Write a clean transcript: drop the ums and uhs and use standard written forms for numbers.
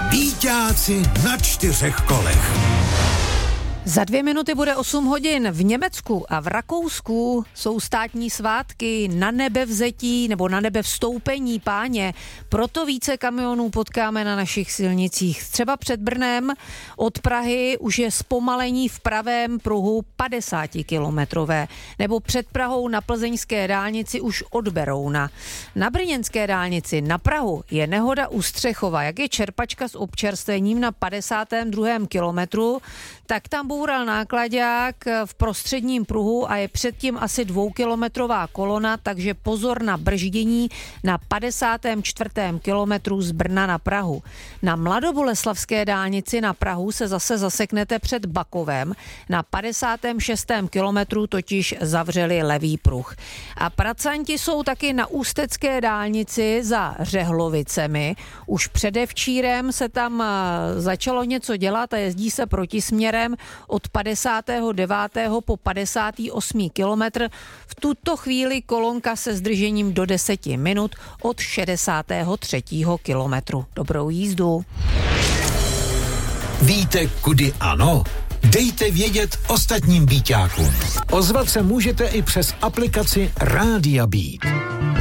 Býťáci na 4 kolech. Za 2 minuty bude 8 hodin. V Německu a v Rakousku jsou státní svátky na nebevzetí nebo na nebevstoupení Páně. Proto více kamionů potkáme na našich silnicích. Třeba před Brnem od Prahy už je zpomalení v pravém pruhu 50kilometrové. Nebo před Prahou na plzeňské dálnici už od Berouna. Na brněnské dálnici na Prahu je nehoda u Střechova. Jak je čerpačka s občerstvením na 52. kilometru, tak tam boural náklaďák v prostředním pruhu a je předtím asi 2kilometrová kolona, takže pozor na brždění na 54. kilometru z Brna na Prahu. Na Mladoboleslavské dálnici na Prahu se zase zaseknete před Bakovem. Na 56. kilometru totiž zavřeli levý pruh. A pracanti jsou taky na ústecké dálnici za Řehlovicemi. Už předevčírem se tam začalo něco dělat a jezdí se protisměrem od 59. po 58. kilometr. V tuto chvíli kolonka se zdržením do 10 minut od 63. kilometru. Dobrou jízdu. Víte, kudy ano? Dejte vědět ostatním býťákům. Ozvat se můžete i přes aplikaci Rádia Beat.